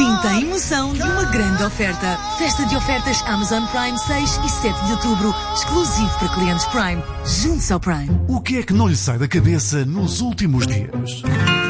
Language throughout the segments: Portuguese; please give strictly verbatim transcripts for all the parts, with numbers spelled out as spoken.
Sinta a emoção de uma grande oferta. Festa de ofertas Amazon Prime seis e sete de outubro, exclusivo para clientes Prime. Junte-se ao Prime. O que é que não lhe sai da cabeça nos últimos dias?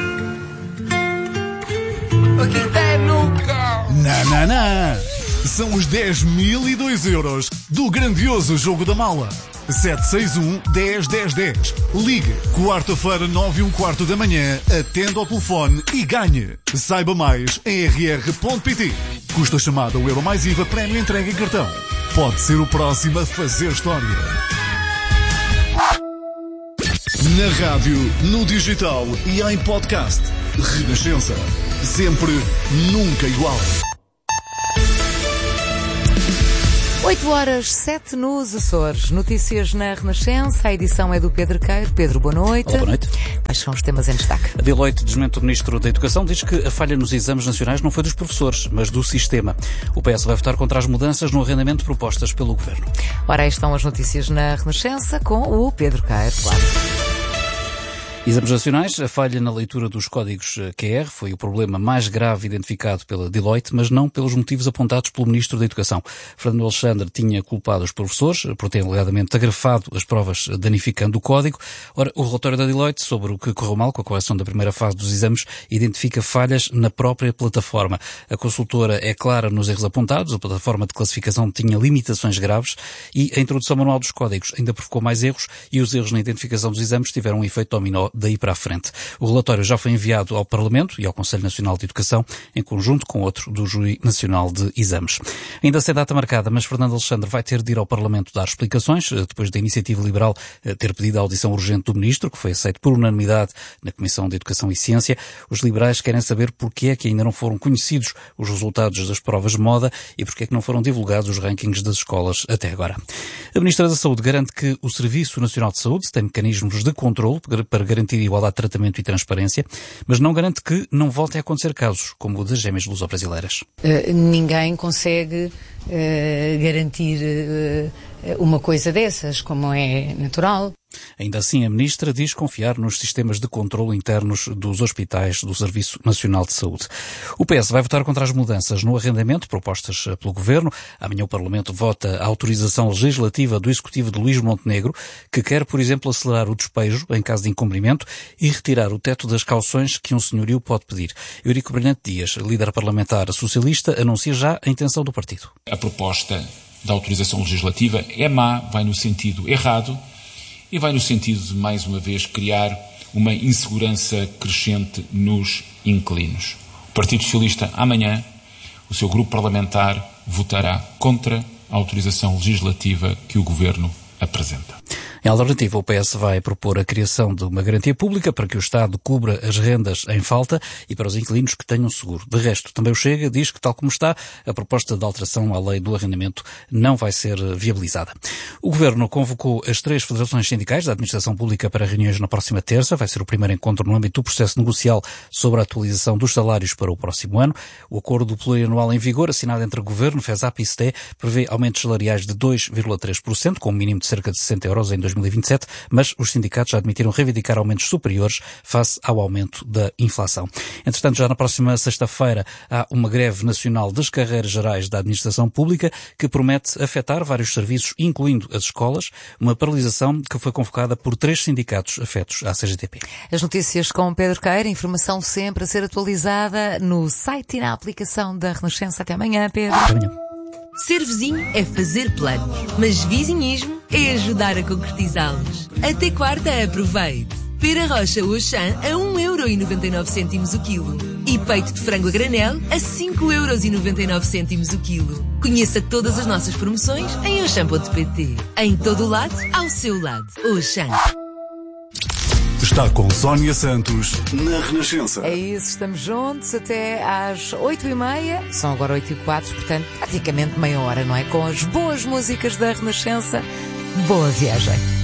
O que tem nunca? Não, não, não. São os dez mil e dois euros do grandioso Jogo da Mala. sete seis um, dez, dez, dez. Ligue, quarta-feira, nove e um quarto da manhã, atenda ao telefone e ganhe. Saiba mais em r r ponto p t. Custa chamada o Euro mais I V A, prémio entrega em cartão. Pode ser o próximo a fazer história. Na rádio, no digital e em podcast. Renascença. Sempre, nunca igual. oito horas, sete nos Açores. Notícias na Renascença. A edição é do Pedro Queiro. Pedro, boa noite. Olá, boa noite. Quais são os temas em destaque? A Deloitte desmente o Ministro da Educação, diz que a falha nos exames nacionais não foi dos professores, mas do sistema. O P S vai votar contra as mudanças no arrendamento propostas pelo Governo. Ora, aí estão as notícias na Renascença com o Pedro Queiro, claro. Exames nacionais, a falha na leitura dos códigos Q R foi o problema mais grave identificado pela Deloitte, mas não pelos motivos apontados pelo Ministro da Educação. Fernando Alexandre tinha culpado os professores por terem alegadamente agrafado as provas danificando o código. Ora, o relatório da Deloitte sobre o que correu mal com a correção da primeira fase dos exames identifica falhas na própria plataforma. A consultora é clara nos erros apontados, a plataforma de classificação tinha limitações graves e a introdução manual dos códigos ainda provocou mais erros e os erros na identificação dos exames tiveram um efeito dominó daí para a frente. O relatório já foi enviado ao Parlamento e ao Conselho Nacional de Educação, em conjunto com outro do Júri Nacional de Exames. Ainda sem data marcada, mas Fernando Alexandre vai ter de ir ao Parlamento dar explicações, depois da Iniciativa Liberal ter pedido a audição urgente do Ministro, que foi aceito por unanimidade na Comissão de Educação e Ciência. Os liberais querem saber porque é que ainda não foram conhecidos os resultados das provas de moda e porque é que não foram divulgados os rankings das escolas até agora. A Ministra da Saúde garante que o Serviço Nacional de Saúde tem mecanismos de controle para garantir igualdade de tratamento e transparência, mas não garante que não voltem a acontecer casos como o das gêmeas luso-brasileiras. Uh, ninguém consegue uh, garantir uh, uma coisa dessas, como é natural. Ainda assim, a Ministra diz confiar nos sistemas de controlo internos dos hospitais do Serviço Nacional de Saúde. O P S vai votar contra as mudanças no arrendamento propostas pelo Governo. Amanhã o Parlamento vota a autorização legislativa do Executivo de Luís Montenegro, que quer, por exemplo, acelerar o despejo em caso de incumprimento e retirar o teto das cauções que um senhorio pode pedir. Eurico Brilhante Dias, líder parlamentar socialista, anuncia já a intenção do partido. A proposta da autorização legislativa é má, vai no sentido errado, e vai no sentido de, mais uma vez, criar uma insegurança crescente nos inquilinos. O Partido Socialista, amanhã, o seu grupo parlamentar votará contra a autorização legislativa que o Governo apresenta. Em alternativa, o P S vai propor a criação de uma garantia pública para que o Estado cubra as rendas em falta e para os inquilinos que tenham seguro. De resto, também o Chega diz que, tal como está, a proposta de alteração à lei do arrendamento não vai ser viabilizada. O Governo convocou as três federações sindicais da administração pública para reuniões na próxima terça. Vai ser o primeiro encontro no âmbito do processo negocial sobre a atualização dos salários para o próximo ano. O acordo plurianual em vigor, assinado entre o Governo, FESAP e C T E, prevê aumentos salariais de dois vírgula três por cento, com um mínimo de cerca de sessenta euros em dois mil e vinte e sete, mas os sindicatos já admitiram reivindicar aumentos superiores face ao aumento da inflação. Entretanto, já na próxima sexta-feira há uma greve nacional das carreiras gerais da administração pública que promete afetar vários serviços, incluindo as escolas, uma paralisação que foi convocada por três sindicatos afetos à C G T P. As notícias com Pedro Queiro, informação sempre a ser atualizada no site e na aplicação da Renascença. Até amanhã, Pedro. Até amanhã. Ser vizinho é fazer planos, mas vizinhismo é ajudar a concretizá-los. Até quarta, aproveite. Pera roxa Auchan a um euro e noventa e nove cêntimos o quilo. E peito de frango a granel a cinco euros e noventa e nove cêntimos o quilo. Conheça todas as nossas promoções em auchan ponto pt. Em todo o lado, ao seu lado. Auchan. Está com Sónia Santos na Renascença. É isso, estamos juntos até às oito e meia. São agora oito e quatro, portanto, praticamente meia hora, não é? Com as boas músicas da Renascença. Boa viagem.